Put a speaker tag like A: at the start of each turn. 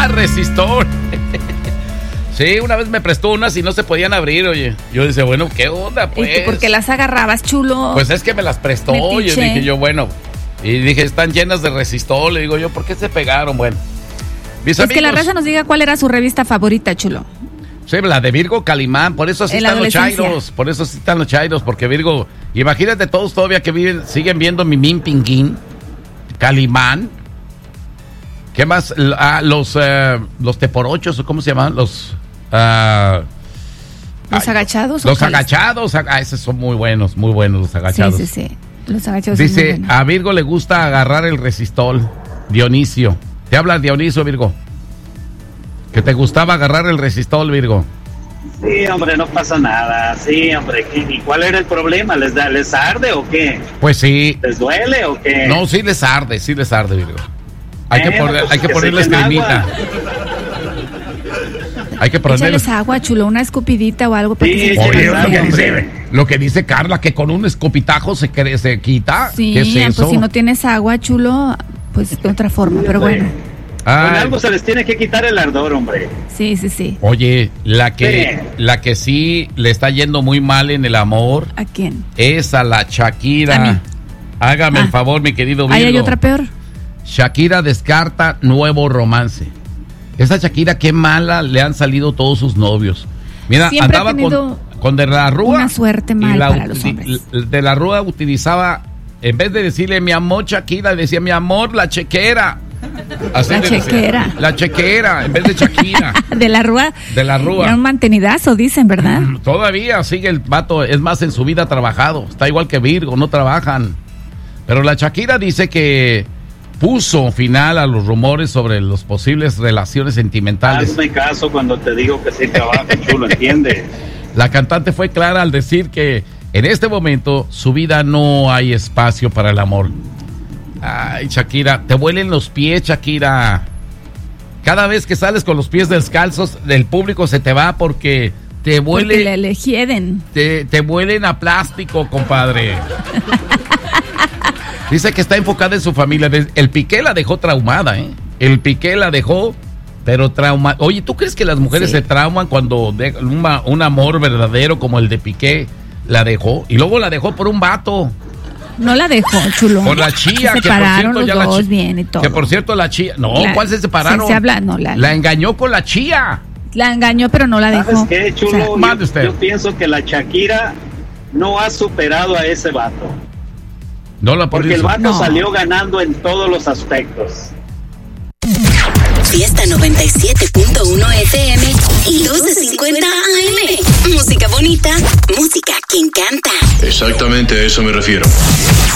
A: Resistol. Sí, una vez me prestó unas y no se podían abrir, oye. Yo decía, bueno, ¿qué onda, pues?
B: ¿Y por qué las agarrabas, chulo?
A: Pues es que me las prestó, oye. Dije yo, bueno. Y dije, están llenas de Resistol. Le digo yo, ¿por qué se pegaron? Bueno.
B: Mis amigos, que la raza nos diga cuál era su revista favorita, chulo.
A: Sí, la de Virgo Calimán, por eso así están los chairos, porque Virgo, imagínate todos todavía que siguen viendo Mimín Pinguín, Calimán, ¿qué más? Los teporochos, ¿cómo se llaman? Los
B: agachados.
A: Los agachados, esos son muy buenos los agachados.
B: Sí, los agachados.
A: Dice, a Virgo le gusta agarrar el Resistol, Dionisio. ¿Te habla Dionisio, Virgo? ¿Que te gustaba agarrar el Resistol, Virgo?
C: Sí, hombre, no pasa nada. Sí, hombre. ¿Y cuál era el problema? ¿Les arde o qué?
A: Pues sí.
C: ¿Les duele o qué?
A: No, sí les arde, Virgo. Hay que ponerles cremita. Hay que ponerles...
B: Échales agua, chulo, una escupidita o algo. Para
C: sí,
B: que
A: oye, lo que dice Carla, que con un escopitajo se quita.
B: Sí,
A: ¿qué es eso?
B: Pues si no tienes agua, chulo, pues de otra forma, pero bueno.
C: Con algo se les tiene que quitar el ardor, hombre.
B: Sí.
A: Oye, la que sí le está yendo muy mal en el amor.
B: ¿A quién?
A: Es a la Shakira.
B: ¿A mí?
A: Hágame el favor, mi querido Virgo.
B: ¿Ahí hay otra peor?
A: Shakira descarta nuevo romance. Esa Shakira, qué mala le han salido todos sus novios. Mira,
B: siempre
A: andaba con De la Rúa.
B: Una suerte mal para los hombres.
A: De la Rúa utilizaba, en vez de decirle mi amor Shakira, decía mi amor la chequera. Así la chequera, en vez de Shakira.
B: De la Rúa. Era un mantenidazo, dicen, ¿verdad?
A: Todavía sigue el vato, es más, en su vida ha trabajado. Está igual que Virgo, no trabajan. Pero la Shakira dice que puso final a los rumores sobre las posibles relaciones sentimentales.
C: Hazme caso cuando te digo que sí trabaja, chulo, ¿entiendes?
A: La cantante fue clara al decir que en este momento su vida no hay espacio para el amor. Ay, Shakira, te huelen los pies, Shakira. Cada vez que sales con los pies descalzos, del público se te va porque te huele.
B: Porque le hieden.
A: Te huelen a plástico, compadre. Dice que está enfocada en su familia. El Piqué la dejó traumada, ¿eh? El Piqué la dejó, pero traumada. Oye, ¿tú crees que las mujeres se trauman cuando un amor verdadero como el de Piqué la dejó? Y luego la dejó por un vato.
B: No la dejó, chulo.
A: Por la chía.
B: Se separaron los dos bien y todo.
A: Que por cierto la chía... No, ¿cuál se separaron?
B: Se habla, no,
A: la engañó con la chía.
B: La engañó, pero no la dejó.
C: ¿Sabes qué, chulo?
A: O sea,
C: yo pienso que la Shakira no ha superado a ese vato. Porque el vato salió ganando en todos los aspectos.
D: Fiesta 97.1 FM y 1250 AM. Música bonita, música que encanta.
E: Exactamente a eso me refiero.